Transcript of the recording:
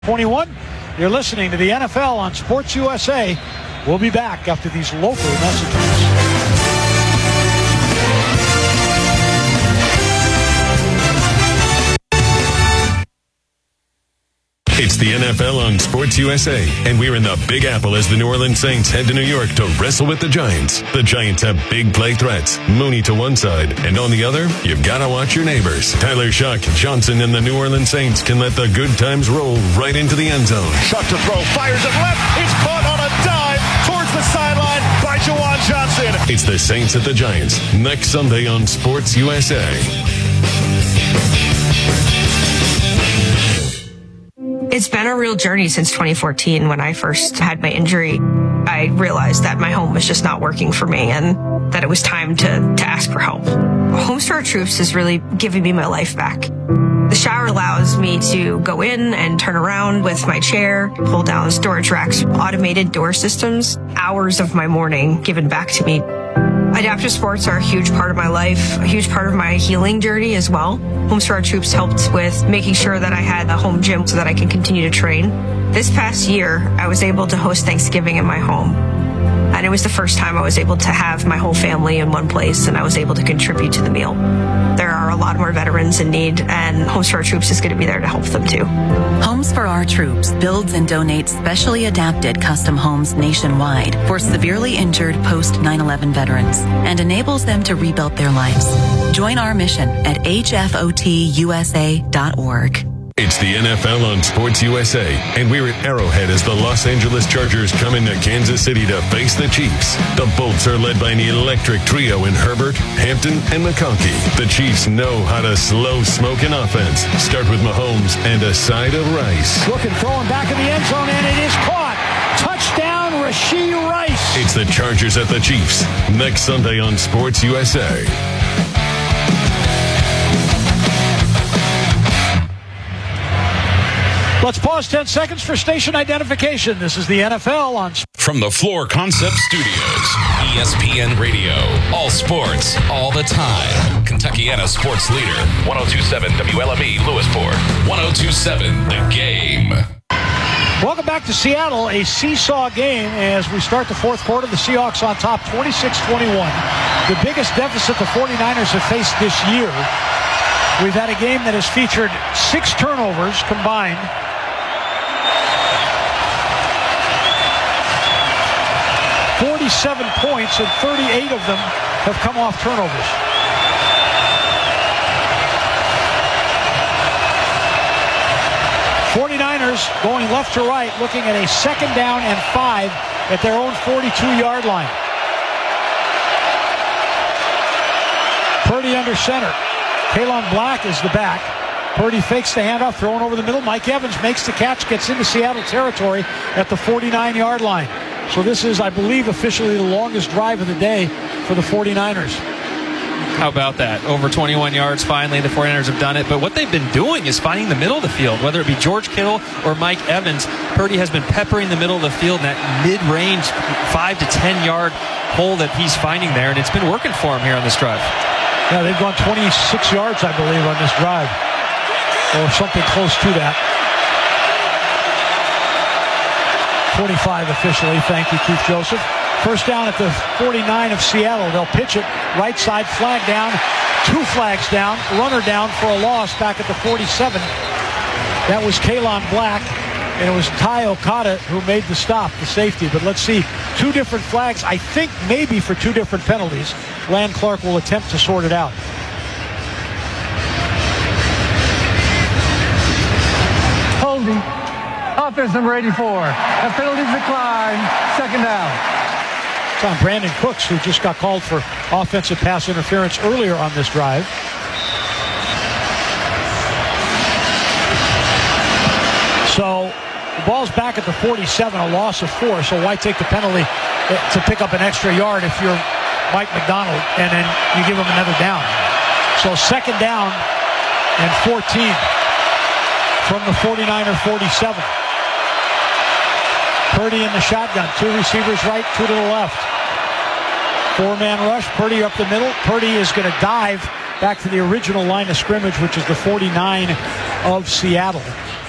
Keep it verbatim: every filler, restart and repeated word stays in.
twenty-one. You're listening to the N F L on Sports U S A. We'll be back after these local messages. It's the N F L on Sports U S A, and we're in the Big Apple as the New Orleans Saints head to New York to wrestle with the Giants. The Giants have big play threats. Mooney to one side, and on the other, you've got to watch your neighbors. Tyler Shuck, Johnson, and the New Orleans Saints can let the good times roll right into the end zone. Shuck to throw, fires it left. It's caught on a dive towards the sideline by Juwan Johnson. It's the Saints at the Giants, next Sunday on Sports U S A. It's been a real journey since twenty fourteen when I first had my injury. I realized that my home was just not working for me and that it was time to, to ask for help. Homes for Our Troops is really giving me my life back. The shower allows me to go in and turn around with my chair, pull down storage racks, automated door systems, hours of my morning given back to me. Adaptive sports are a huge part of my life, a huge part of my healing journey as well. Homes for Our Troops helped with making sure that I had a home gym so that I can continue to train. This past year, I was able to host Thanksgiving in my home. And it was the first time I was able to have my whole family in one place and I was able to contribute to the meal. There are a lot more veterans in need, and Homes for Our Troops is going to be there to help them too. Homes for Our Troops builds and donates specially adapted custom homes nationwide for severely injured post nine eleven veterans and enables them to rebuild their lives. Join our mission at H F O T U S A dot org. It's the N F L on Sports U S A, and we're at Arrowhead as the Los Angeles Chargers come into Kansas City to face the Chiefs. The Bolts are led by an electric trio in Herbert, Hampton, and McConkey. The Chiefs know how to slow smoke an offense. Start with Mahomes and a side of rice. Looking, throwing back in the end zone, and it is caught. Touchdown, Rashee Rice. It's the Chargers at the Chiefs, next Sunday on Sports U S A. Let's pause ten seconds for station identification. This is the N F L on... From the Floor Concept Studios, E S P N Radio, all sports, all the time. Kentuckiana sports leader, one oh two point seven W L M E Lewisport, one oh two point seven The Game. Welcome back to Seattle, a seesaw game as we start the fourth quarter. The Seahawks on top twenty-six twenty-one. The biggest deficit the 49ers have faced this year. We've had a game that has featured six turnovers combined. forty-seven points, and thirty-eight of them have come off turnovers. forty-niners going left to right, looking at a second down and five at their own forty-two-yard line. Purdy under center. Kalon Black is the back. Purdy fakes the handoff, thrown over the middle. Mike Evans makes the catch, gets into Seattle territory at the forty-nine-yard line. So this is, I believe, officially the longest drive of the day for the forty-niners. How about that? Over twenty-one yards, finally. The 49ers have done it. But what they've been doing is finding the middle of the field, whether it be George Kittle or Mike Evans. Purdy has been peppering the middle of the field in that mid-range five to ten-yard hole that he's finding there, and it's been working for him here on this drive. Yeah, they've gone twenty-six yards, I believe, on this drive, or something close to that. twenty-five officially. Thank you, Keith Joseph. First down at the forty-nine of Seattle. They'll pitch it. Right side flag down. Two flags down. Runner down for a loss back at the forty-seven. That was Kalon Black, and it was Ty Okada who made the stop, the safety. But let's see. Two different flags, I think maybe for two different penalties. Land Clark will attempt to sort it out. Holding. Offense number eighty-four. A penalty decline. Second down. It's on Brandon Cooks, who just got called for offensive pass interference earlier on this drive. So the ball's back at the forty-seven, a loss of four. So why take the penalty to pick up an extra yard if you're Mike McDonald, and then you give him another down? So second down and fourteen from the forty-niner forty-seven. Purdy in the shotgun. Two receivers right, two to the left. Four-man rush. Purdy up the middle. Purdy is going to dive back to the original line of scrimmage, which is the forty-nine of Seattle.